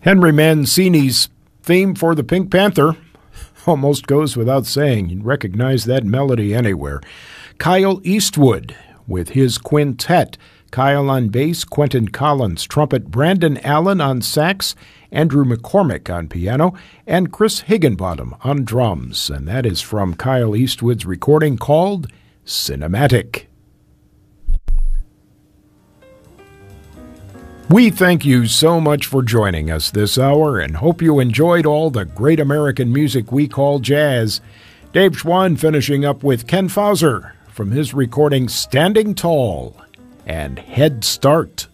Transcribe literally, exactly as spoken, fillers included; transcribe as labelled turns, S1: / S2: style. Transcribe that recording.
S1: Henry Mancini's theme for the Pink Panther almost goes without saying. You'd recognize that melody anywhere. Kyle Eastwood with his quintet. Kyle on bass, Quentin Collins trumpet, Brandon Allen on sax, Andrew McCormick on piano, and Chris Higginbottom on drums. And that is from Kyle Eastwood's recording called Cinematic. We thank you so much for joining us this hour and hope you enjoyed all the great American music we call jazz. Dave Schwann finishing up with Ken Fauser from his recording Standing Tall and Head Start.